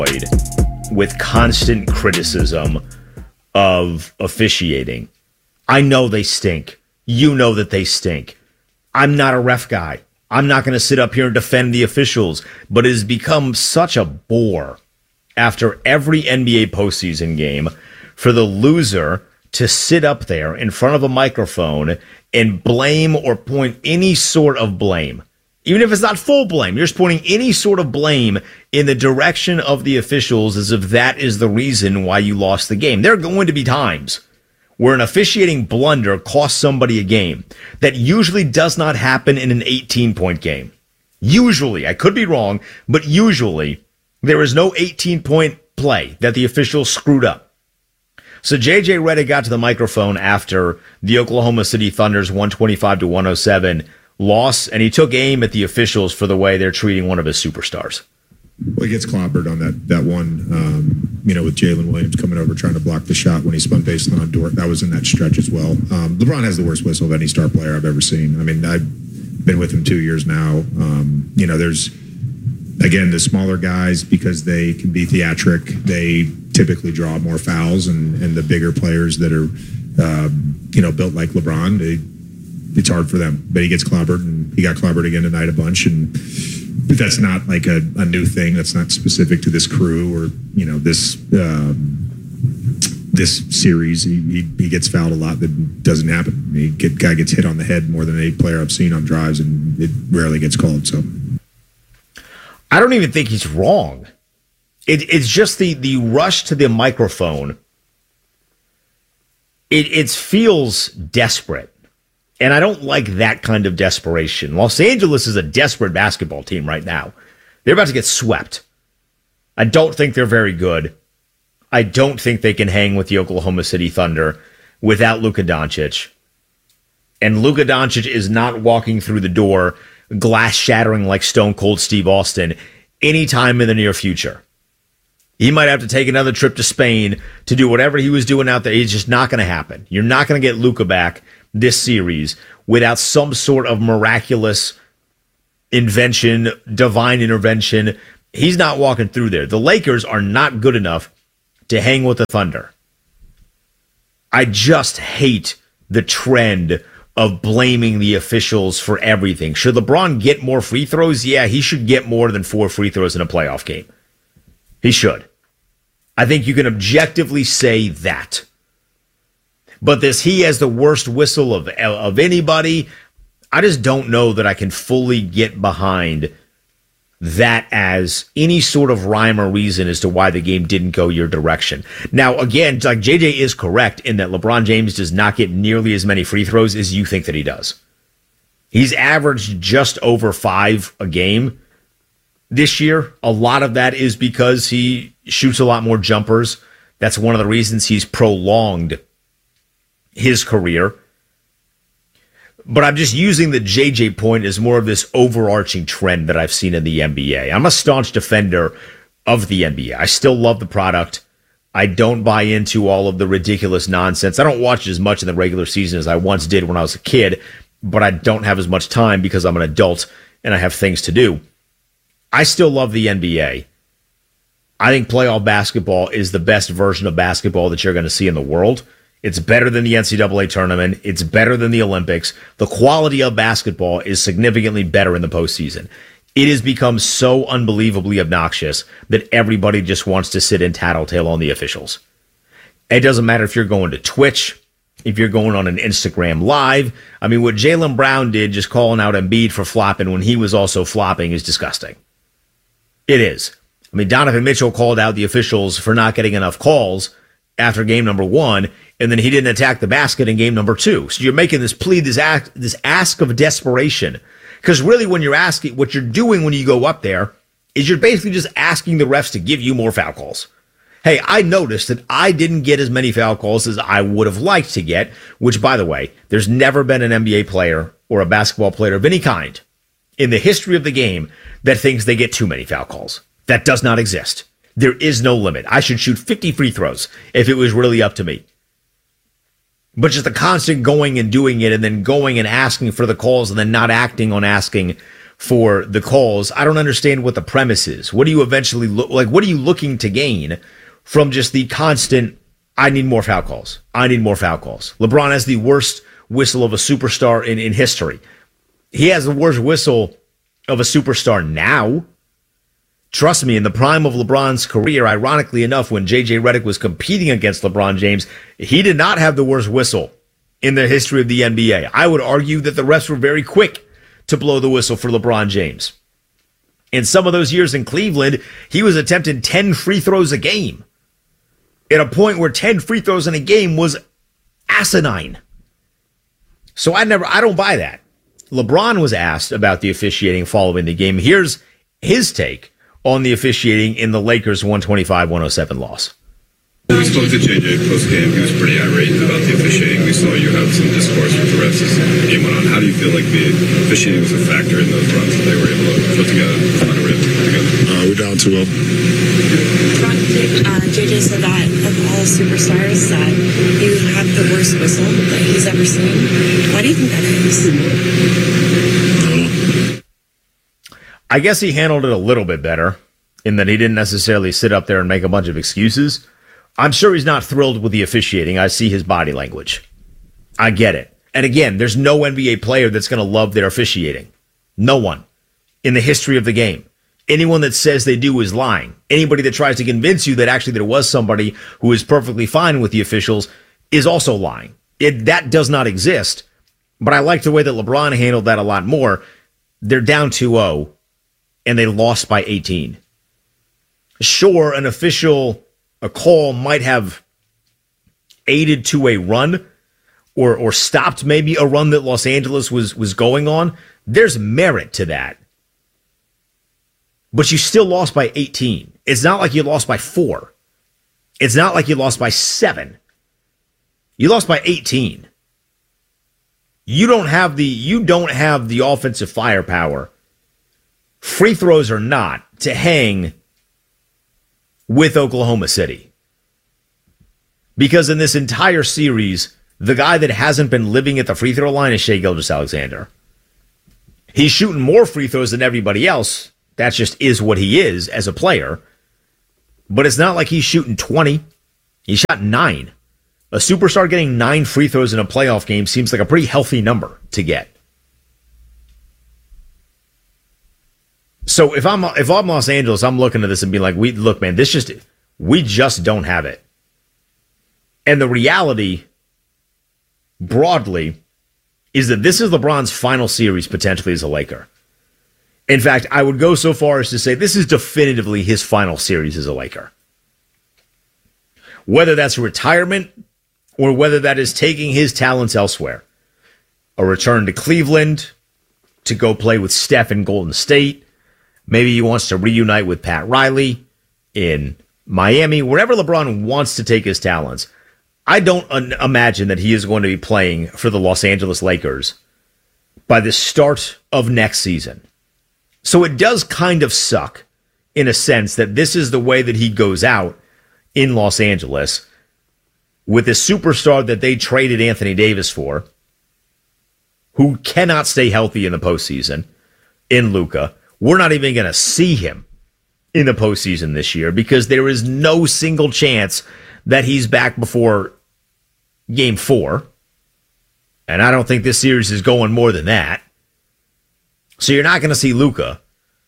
with constant criticism of officiating. I know they stink. You know that they stink. I'm not a ref guy. I'm not going to sit up here and defend the officials, but it has become such a bore after every NBA postseason game for the loser to sit up there in front of a microphone and blame or point any sort of blame. Even if it's not full blame, you're just pointing any sort of blame in the direction of the officials as if that is the reason why you lost the game. There are going to be times where an officiating blunder costs somebody a game. That usually does not happen in an 18-point game. Usually, I could be wrong, but usually there is no 18-point play that the officials screwed up. So J.J. Redick got to the microphone after the Oklahoma City Thunder's 125-107 loss, and he took aim at the officials for the way they're treating one of his superstars. Well, he gets clobbered on that one, with Jalen Williams coming over trying to block the shot when he spun baseline on Dort. That was in that stretch as well. LeBron has the worst whistle of any star player I've ever seen. I mean, I've been with him 2 years now. There's, again, the smaller guys, because they can be theatric, they typically draw more fouls, and the bigger players that are, built like LeBron, it's hard for them. But he gets clobbered, and he got clobbered again tonight a bunch, but that's not like a new thing. That's not specific to this crew or this series. He gets fouled a lot. That doesn't happen. Guy gets hit on the head more than any player I've seen on drives, and it rarely gets called. So I don't even think he's wrong. It's just the rush to the microphone. It feels desperate. And I don't like that kind of desperation. Los Angeles is a desperate basketball team right now. They're about to get swept. I don't think they're very good. I don't think they can hang with the Oklahoma City Thunder without Luka Doncic. And Luka Doncic is not walking through the door glass shattering like Stone Cold Steve Austin anytime in the near future. He might have to take another trip to Spain to do whatever he was doing out there. It's just not going to happen. You're not going to get Luka back this series without some sort of miraculous invention, divine intervention. He's not walking through there. The Lakers are not good enough to hang with the Thunder. I just hate the trend of blaming the officials for everything. Should LeBron get more free throws? Yeah, he should get more than 4 free throws in a playoff game. He should. I think you can objectively say that. But he has the worst whistle of anybody. I just don't know that I can fully get behind that as any sort of rhyme or reason as to why the game didn't go your direction. Now, again, like JJ is correct in that LeBron James does not get nearly as many free throws as you think that he does. He's averaged just over 5 a game this year. A lot of that is because he shoots a lot more jumpers. That's one of the reasons he's prolonged his career. But I'm just using the JJ point as more of this overarching trend that I've seen in the NBA. I'm a staunch defender of the NBA. I still love the product. I don't buy into all of the ridiculous nonsense. I don't watch as much in the regular season as I once did when I was a kid, but I don't have as much time because I'm an adult and I have things to do. I still love the NBA. I think playoff basketball is the best version of basketball that you're going to see in the world. It's better than the NCAA tournament. It's better than the Olympics. The quality of basketball is significantly better in the postseason. It has become so unbelievably obnoxious that everybody just wants to sit and tattletale on the officials. It doesn't matter if you're going to Twitch, if you're going on an Instagram Live. I mean, what Jaylen Brown did, just calling out Embiid for flopping when he was also flopping, is disgusting. It is. I mean, Donovan Mitchell called out the officials for not getting enough calls after game number 1, and then he didn't attack the basket in game number 2. So you're making this plea, this ask of desperation. Because really when you're asking, what you're doing when you go up there is you're basically just asking the refs to give you more foul calls. Hey, I noticed that I didn't get as many foul calls as I would have liked to get, which, by the way, there's never been an NBA player or a basketball player of any kind in the history of the game that thinks they get too many foul calls. That does not exist. There is no limit. I should shoot 50 free throws if it was really up to me. But just the constant going and doing it and then going and asking for the calls and then not acting on asking for the calls. I don't understand what the premise is. What do you eventually look like? What are you looking to gain from just the constant, I need more foul calls. I need more foul calls. LeBron has the worst whistle of a superstar in history. He has the worst whistle of a superstar now. Trust me, in the prime of LeBron's career, ironically enough, when J.J. Redick was competing against LeBron James, he did not have the worst whistle in the history of the NBA. I would argue that the refs were very quick to blow the whistle for LeBron James. In some of those years in Cleveland, he was attempting 10 free throws a game. At a point where 10 free throws in a game was asinine. So I don't buy that. LeBron was asked about the officiating following the game. Here's his take on the officiating in the Lakers 125-107 loss. We spoke to JJ post-game. He was pretty irate about the officiating. We saw you have some discourse with the refs as the game went on. How do you feel like the officiating was a factor in those runs that they were able to put together, find a rhythm together? We're down 2-0. JJ said that of all superstars that you have the worst whistle that he's ever seen. Why do you think that is? I guess he handled it a little bit better in that he didn't necessarily sit up there and make a bunch of excuses. I'm sure he's not thrilled with the officiating. I see his body language. I get it. And again, there's no NBA player that's going to love their officiating. No one in the history of the game. Anyone that says they do is lying. Anybody that tries to convince you that actually there was somebody who is perfectly fine with the officials is also lying. That does not exist. But I like the way that LeBron handled that a lot more. They're down 2-0 and they lost by 18. Sure, a call might have aided to a run or stopped maybe a run that Los Angeles was going on. There's merit to that. But you still lost by 18. It's not like you lost by 4. It's not like you lost by 7. You lost by 18. You don't have the offensive firepower, free throws or not, to hang with Oklahoma City. Because in this entire series, the guy that hasn't been living at the free throw line is Shai Gilgeous-Alexander. He's shooting more free throws than everybody else. That just is what he is as a player. But it's not like he's shooting 20. He shot 9. A superstar getting 9 free throws in a playoff game seems like a pretty healthy number to get. So if I'm Los Angeles, I'm looking at this and being like, look, man, we just don't have it. And the reality, broadly, is that this is LeBron's final series potentially as a Laker. In fact, I would go so far as to say this is definitively his final series as a Laker. Whether that's retirement or whether that is taking his talents elsewhere. A return to Cleveland to go play with Steph in Golden State. Maybe he wants to reunite with Pat Riley in Miami. Wherever LeBron wants to take his talents. I don't imagine that he is going to be playing for the Los Angeles Lakers by the start of next season. So it does kind of suck in a sense that this is the way that he goes out in Los Angeles with this superstar that they traded Anthony Davis for, who cannot stay healthy in the postseason, in Luka. We're not even going to see him in the postseason this year because there is no single chance that he's back before Game 4. And I don't think this series is going more than that. So you're not going to see Luka.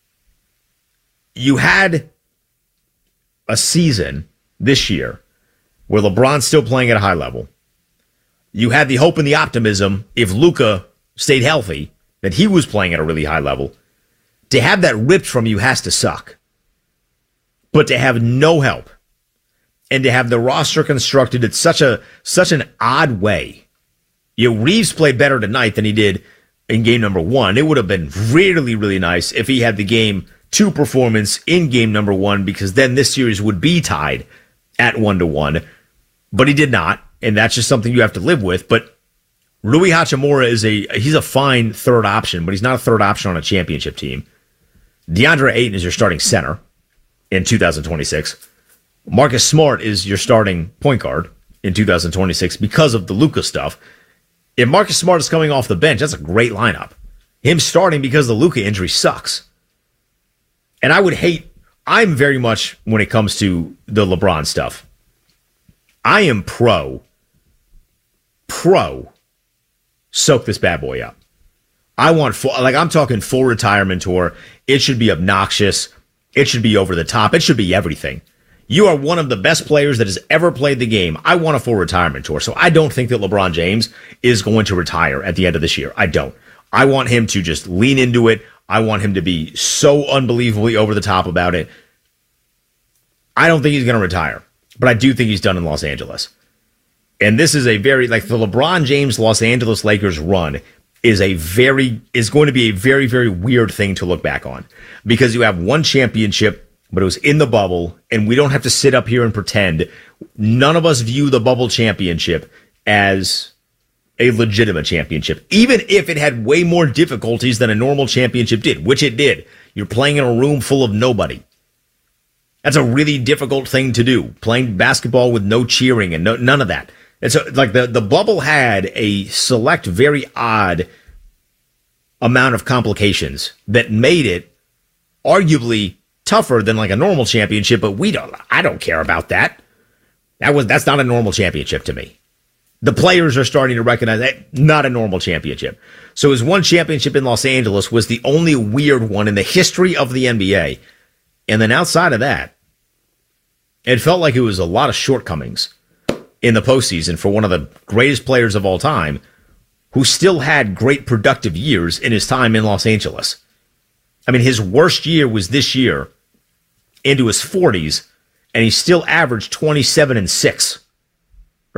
You had a season this year where LeBron's still playing at a high level. You had the hope and the optimism, if Luka stayed healthy, that he was playing at a really high level. To have that ripped from you has to suck. But to have no help and to have the roster constructed in such an odd way. Reeves played better tonight than he did in game number 1. It would have been really, really nice if he had the game 2 performance in game number 1, because then this series would be tied at 1-1. But he did not, and that's just something you have to live with. But Rui Hachimura he's a fine third option, but he's not a third option on a championship team. DeAndre Ayton is your starting center in 2026. Marcus Smart is your starting point guard in 2026 because of the Luka stuff. If Marcus Smart is coming off the bench, that's a great lineup. him starting because the Luka injury sucks. And I'm very much, when it comes to the LeBron stuff, I am pro, soak this bad boy up. I want I'm talking full retirement tour. It should be obnoxious. It should be over the top. It should be everything. You are one of the best players that has ever played the game. I want a full retirement tour. So I don't think that LeBron James is going to retire at the end of this year. I don't. I want him to just lean into it. I want him to be so unbelievably over the top about it. I don't think he's going to retire, but I do think he's done in Los Angeles. And this is a very, the LeBron James Los Angeles Lakers run is going to be a very, very weird thing to look back on, because you have one championship, but it was in the bubble, and we don't have to sit up here and pretend. None of us view the bubble championship as a legitimate championship, even if it had way more difficulties than a normal championship did, which it did. You're playing in a room full of nobody. That's a really difficult thing to do, playing basketball with no cheering and none of that. And so, the bubble had a select, very odd amount of complications that made it arguably tougher than a normal championship, but I don't care about that. That's not a normal championship to me. The players are starting to recognize that not a normal championship. So his one championship in Los Angeles was the only weird one in the history of the NBA. And then outside of that, it felt like it was a lot of shortcomings in the postseason for one of the greatest players of all time, who still had great productive years in his time in Los Angeles. I mean, his worst year was this year into his 40s, and he still averaged 27-6. Or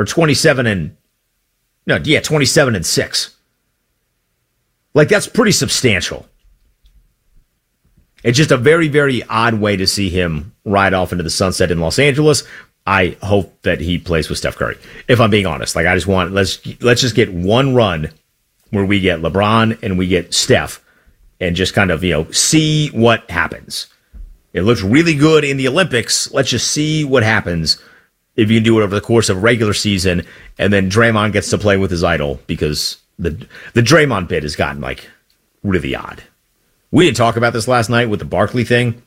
27-6. That's pretty substantial. It's just a very, very odd way to see him ride off into the sunset in Los Angeles. I hope that he plays with Steph Curry, if I'm being honest. I just want, let's just get one run where we get LeBron and we get Steph and just kind of, see what happens. It looks really good in the Olympics. Let's just see what happens if you can do it over the course of regular season, and then Draymond gets to play with his idol, because the Draymond bit has gotten really odd. We didn't talk about this last night with the Barkley thing.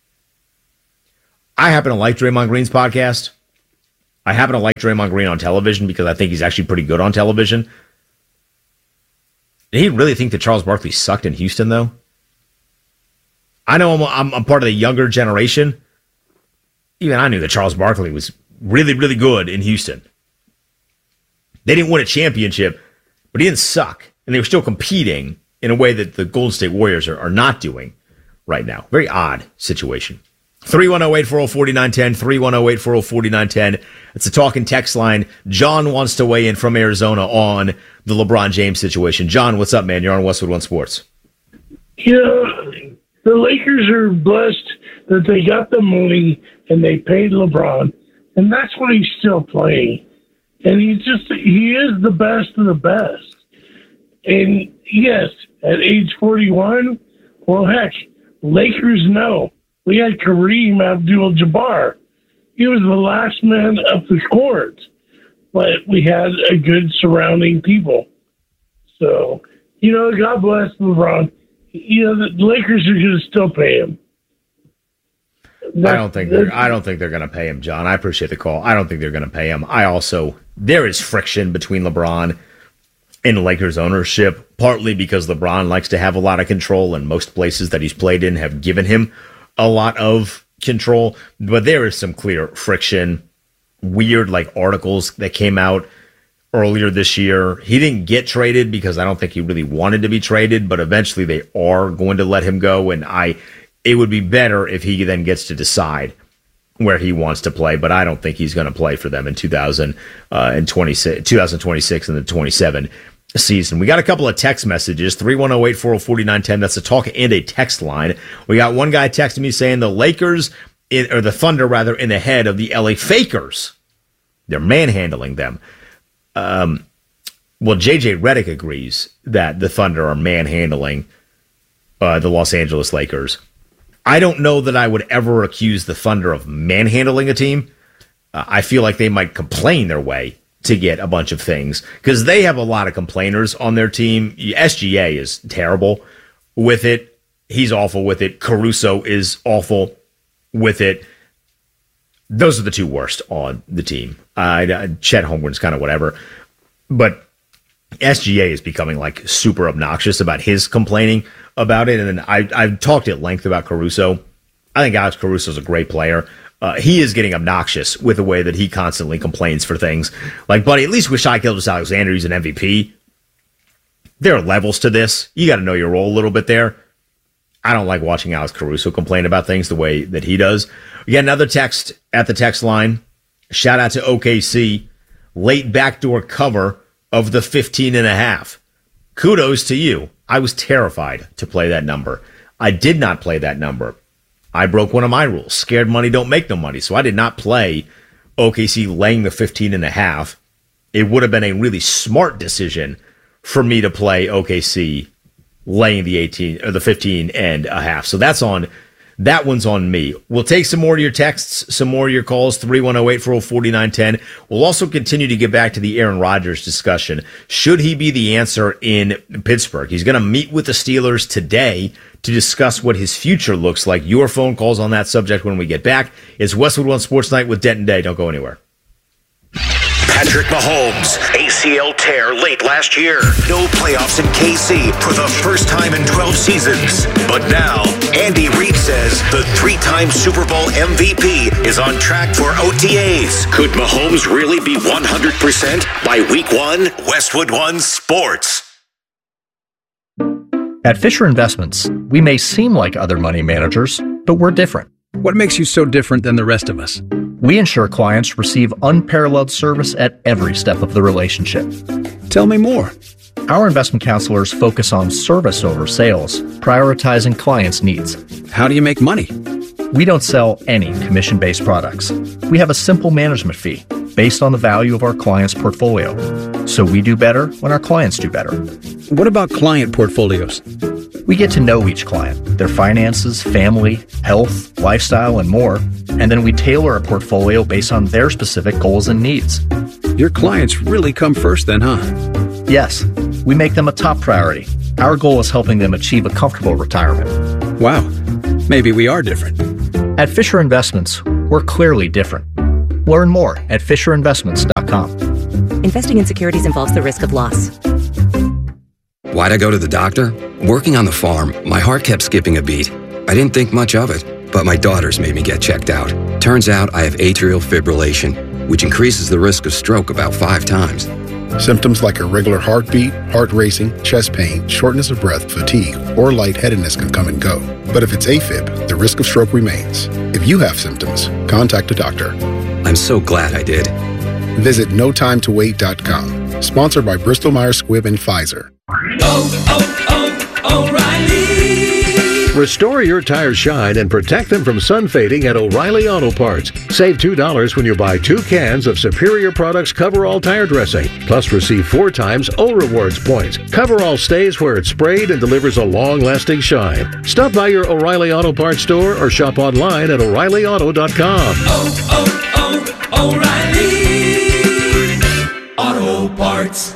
I happen to like Draymond Green's podcast. I happen to like Draymond Green on television because I think he's actually pretty good on television. Did he really think that Charles Barkley sucked in Houston, though? I know I'm part of the younger generation. Even I knew that Charles Barkley was really, really good in Houston. They didn't win a championship, but he didn't suck. And they were still competing in a way that the Golden State Warriors are not doing right now. Very odd situation. 310-840-4910, 310-840-4910. It's a talk and text line. John wants to weigh in from Arizona on the LeBron James situation. John, what's up, man? You're on Westwood One Sports. The Lakers are blessed that they got the money and they paid LeBron, and that's why he's still playing. And he is the best of the best. And yes, at age 41, well, heck, Lakers know. We had Kareem Abdul-Jabbar. He was the last man up the court, but we had a good surrounding people. So, God bless LeBron. The Lakers are going to still pay him. I don't think they're going to pay him, John. I appreciate the call. I don't think they're going to pay him. There is friction between LeBron and Lakers ownership, partly because LeBron likes to have a lot of control, and most places that he's played in have given him a lot of control. But there is some clear friction, weird articles that came out earlier this year. He didn't get traded because I don't think he really wanted to be traded, but eventually they are going to let him go, and it would be better if he then gets to decide where he wants to play, but I don't think he's going to play for them in 2026 and the 27 season. We got a couple of text messages, 310-840-4910. That's a talk and a text line. We got one guy texting me saying the the Thunder rather, in the head of the LA Fakers. They're manhandling them. Well, JJ Redick agrees that the Thunder are manhandling the Los Angeles Lakers. I don't know that I would ever accuse the Thunder of manhandling a team. I feel like they might complain their way to get a bunch of things because they have a lot of complainers on their team. SGA is terrible with it. He's awful with it. Caruso is awful with it. Those are the two worst on the team. Chet Holmgren's kind of whatever. But SGA is becoming like super obnoxious about his complaining about it. And then I've talked at length about Caruso. I think Alex Caruso is a great player. He is getting obnoxious with the way that he constantly complains for things. Like, buddy, at least with Shai Gilgeous-Alexander, he's an MVP. There are levels to this. You got to know your role a little bit there. I don't like watching Alex Caruso complain about things the way that he does. We got another text at the text line. Shout out to OKC. Late backdoor cover of the 15.5. Kudos to you. I was terrified to play that number. I did not play that number. I broke one of my rules. Scared money don't make no money. So I did not play OKC laying the 15.5. It would have been a really smart decision for me to play OKC laying the 18 or the 15.5. So that one's on me. We'll take some more of your texts, some more of your calls, 310-840-4910. We'll also continue to get back to the Aaron Rodgers discussion. Should he be the answer in Pittsburgh? He's going to meet with the Steelers today to discuss what his future looks like. Your phone calls on that subject when we get back. It's Westwood One Sports Night with Denton Day. Don't go anywhere. Patrick Mahomes, ACL tear late last year. No playoffs in KC for the first time in 12 seasons. But now, Andy Reid says the 3-time Super Bowl MVP is on track for OTAs. Could Mahomes really be 100% by week 1? Westwood One Sports. At Fisher Investments, we may seem like other money managers, but we're different. What makes you so different than the rest of us? We ensure clients receive unparalleled service at every step of the relationship. Tell me more. Our investment counselors focus on service over sales, prioritizing clients' needs. How do you make money? We don't sell any commission-based products. We have a simple management fee based on the value of our client's portfolio. So we do better when our clients do better. What about client portfolios? We get to know each client, their finances, family, health, lifestyle, and more, and then we tailor a portfolio based on their specific goals and needs. Your clients really come first then, huh? Yes, we make them a top priority. Our goal is helping them achieve a comfortable retirement. Wow, maybe we are different. At Fisher Investments, we're clearly different. Learn more at FisherInvestments.com. Investing in securities involves the risk of loss. Why'd I go to the doctor? Working on the farm, my heart kept skipping a beat. I didn't think much of it, but my daughters made me get checked out. Turns out I have atrial fibrillation, which increases the risk of stroke about 5 times. Symptoms like irregular heartbeat, heart racing, chest pain, shortness of breath, fatigue, or lightheadedness can come and go. But if it's AFib, the risk of stroke remains. If you have symptoms, contact a doctor. I'm so glad I did. Visit notimetowait.com. Sponsored by Bristol Myers Squibb and Pfizer. O'Reilly! Restore your tires shine and protect them from sun fading at O'Reilly Auto Parts. Save $2 when you buy 2 cans of Superior Products Coverall tire dressing. Plus receive 4 times O Rewards points. Coverall stays where it's sprayed and delivers a long-lasting shine. Stop by your O'Reilly Auto Parts store or shop online at O'ReillyAuto.com. O'Reilly Auto Parts.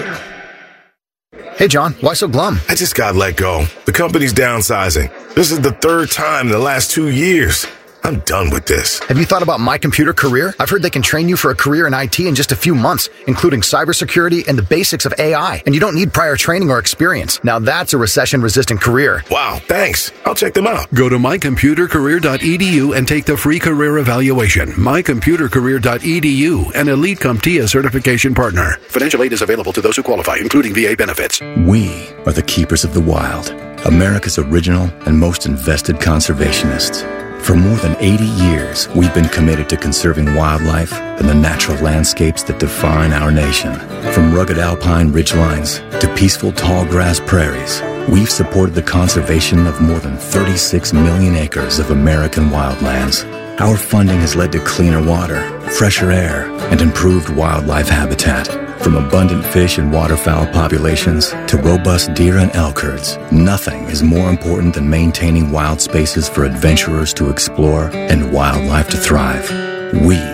Hey, John, why so glum? I just got let go. The company's downsizing. This is the 3rd time in the last 2 years. I'm done with this. Have you thought about My Computer Career? I've heard they can train you for a career in IT in just a few months, including cybersecurity and the basics of AI. And you don't need prior training or experience. Now that's a recession-resistant career. Wow, thanks. I'll check them out. Go to mycomputercareer.edu and take the free career evaluation. mycomputercareer.edu, an Elite CompTIA certification partner. Financial aid is available to those who qualify, including VA benefits. We are the keepers of the wild, America's original and most invested conservationists. For more than 80 years, we've been committed to conserving wildlife and the natural landscapes that define our nation. From rugged alpine ridgelines to peaceful tall grass prairies, we've supported the conservation of more than 36 million acres of American wildlands. Our funding has led to cleaner water, fresher air, and improved wildlife habitat. From abundant fish and waterfowl populations to robust deer and elk herds, nothing is more important than maintaining wild spaces for adventurers to explore and wildlife to thrive. We are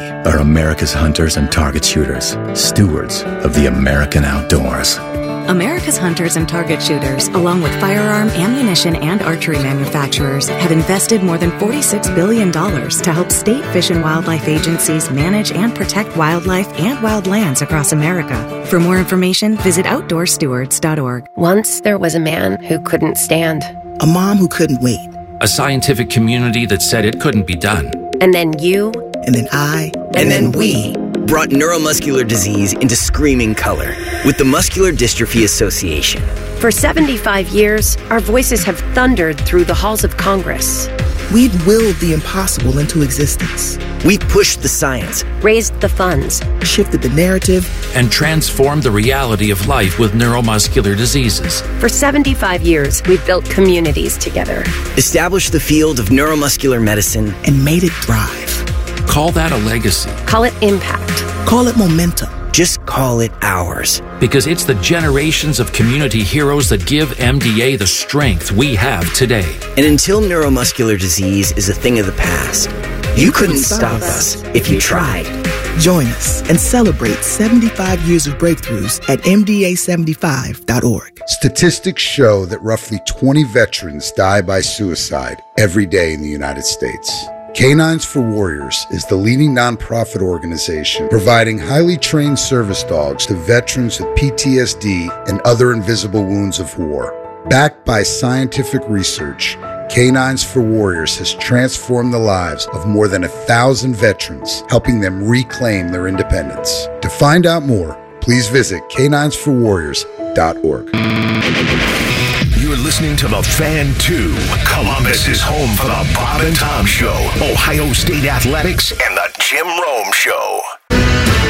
America's hunters and target shooters, stewards of the American outdoors. America's hunters and target shooters, along with firearm, ammunition, and archery manufacturers, have invested more than $46 billion to help state fish and wildlife agencies manage and protect wildlife and wildlands across America. For more information, visit OutdoorStewards.org. Once there was a man who couldn't stand. A mom who couldn't wait. A scientific community that said it couldn't be done. And then you. And then I. And then we. Brought neuromuscular disease into screaming color with the Muscular Dystrophy Association. For 75 years, our voices have thundered through the halls of Congress. We've willed the impossible into existence. We've pushed the science, raised the funds, shifted the narrative, and transformed the reality of life with neuromuscular diseases. For 75 years, we've built communities together. Established the field of neuromuscular medicine, and made it thrive. Call that a legacy. Call it impact. Call it momentum. Just call it ours. Because it's the generations of community heroes that give MDA the strength we have today. And until neuromuscular disease is a thing of the past, you couldn't stop us if you tried. Join us and celebrate 75 years of breakthroughs at MDA75.org. Statistics show that roughly 20 veterans die by suicide every day in the United States. Canines for Warriors is the leading nonprofit organization providing highly trained service dogs to veterans with PTSD and other invisible wounds of war. Backed by scientific research, Canines for Warriors has transformed the lives of more than 1,000 veterans, helping them reclaim their independence. To find out more, please visit caninesforwarriors.org. You're listening to The Fan 2. Columbus is home for the Bob and Tom Show, Ohio State Athletics, and the Jim Rome Show.